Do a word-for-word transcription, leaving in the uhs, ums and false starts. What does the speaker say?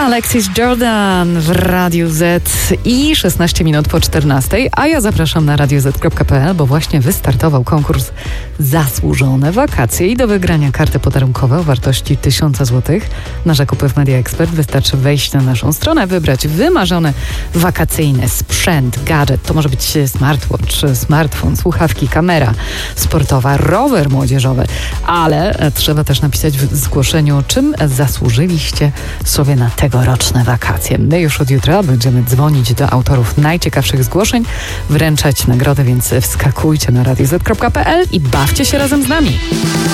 Alexis Jordan w Radiu Z i szesnaście minut po czternastej, a ja zapraszam na radio zet kropka pe el, bo właśnie wystartował konkurs Zasłużone Wakacje i do wygrania karty podarunkowe o wartości tysiąc złotych na zakupy w Media Expert wystarczy wejść na naszą stronę, wybrać wymarzony wakacyjny sprzęt, gadżet. To może być smartwatch, smartfon, słuchawki, kamera sportowa, rower młodzieżowy, ale trzeba też napisać w zgłoszeniu, czym zasłużyliście sobie na tegoroczne wakacje. My już od jutra będziemy dzwonić do autorów najciekawszych zgłoszeń, wręczać nagrody, więc wskakujcie na radio zet kropka pe el i bawcie się razem z nami.